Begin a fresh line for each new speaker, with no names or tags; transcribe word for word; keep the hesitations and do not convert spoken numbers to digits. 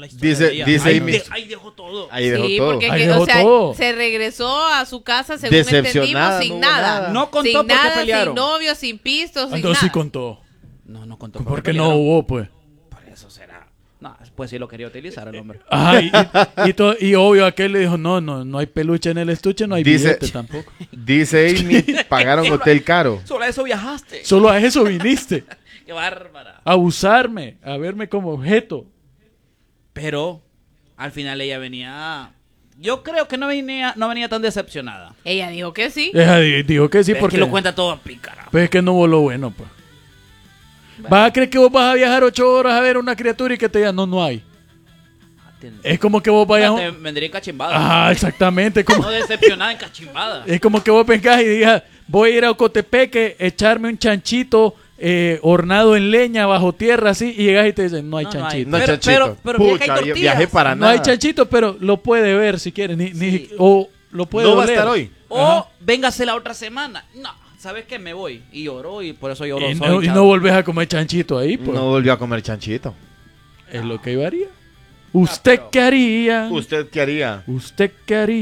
la historia
Dice,
de ella.
dice
ahí,
ahí,
de, ahí dejó todo.
ahí dejó
Sí,
todo.
porque
Ahí
que,
dejó
o sea,
todo.
se regresó a su casa, según
Decepcionada,
entendimos, sin
no hubo
nada.
nada.
No contó
sin
por qué
nada,
pelearon.
sin novio, sin pistos, sin
Entonces
nada.
sí contó.
No, no contó por qué
Porque
pelearon.
no hubo, pues.
Por eso será. No, pues sí lo quería utilizar el hombre.
Ajá, y, y, y, to- y obvio aquel le dijo, no, no, no hay peluche en el estuche, no hay
Dice-
billete tampoco.
Dice Amy, pagaron hotel caro.
Solo a eso viajaste.
Solo a eso viniste,
Qué bárbara.
a usarme, a verme como objeto.
Pero al final ella venía. Yo creo que no venía, no venía tan decepcionada.
Ella dijo que sí.
Ella di- dijo que sí,
Es
porque
que lo cuenta todo pícara.
pues es que no hubo lo bueno, pues. ¿Vas a creer que vos vas a viajar ocho horas a ver una criatura y que te diga, no, no hay? Es como que vos vayas...
No,
a
te
un-
vendría encachimbada.
Ajá, exactamente. Como...
No decepcionada, encachimbada.
Es como que vos vengas y digas, voy a ir a Ocotepeque, echarme un chanchito eh, hornado en leña bajo tierra así, y llegas y te dicen, no hay
No, no hay.
chanchito.
No,
Pero-
chanchito.
pero- pero mira que hay
Pucha,
tortillas.
viajé para
No
nada.
hay chanchito, pero lo puede ver si quiere, ni, ni-
Sí.
o lo puede
No va a
oler.
estar hoy.
O
Ajá.
véngase la otra semana. No, ¿sabes qué? Me voy. Y lloró y por eso lloró.
Y
soy,
no, y
chavo.
no volvés a comer chanchito ahí, pues.
No volvió a comer chanchito.
Es lo que yo haría. ¿Usted
pero-
qué haría?
¿Usted qué haría?
¿Usted qué haría?